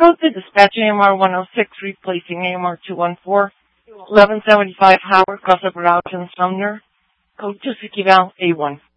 code to dispatch AMR 106, replacing AMR 214, 1175 Howard, Gossip Rouge and Sumner. Code to Seeky Val A1.